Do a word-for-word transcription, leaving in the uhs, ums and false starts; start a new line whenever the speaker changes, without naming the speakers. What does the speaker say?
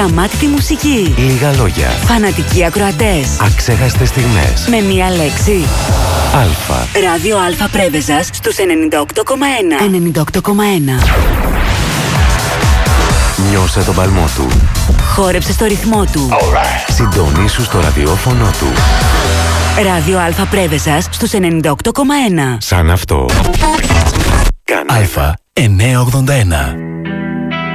Αγαμάτικη μουσική.
Λίγα λόγια.
Φανατικοί ακροατές.
Αξέχαστες στιγμές.
Με μία λέξη.
Αλφα.
Ράδιο Αλφα Πρέβεζας στους ενενήντα οκτώ κόμμα ένα. ενενήντα οκτώ κόμμα ένα.
Νιώσε τον παλμό του.
Χόρεψε στο ρυθμό του.
Right. Συντονίσου στο ραδιόφωνο του.
Ράδιο Αλφα Πρέβεζας στους ενενήντα οκτώ κόμμα ένα.
Σαν αυτό.
Αλφα εννιακόσια ογδόντα ένα.